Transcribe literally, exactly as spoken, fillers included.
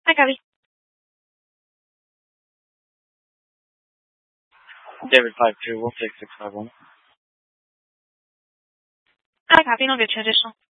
Hi, copy. David five two, we'll take six five one. Hi, copy. No good transitional.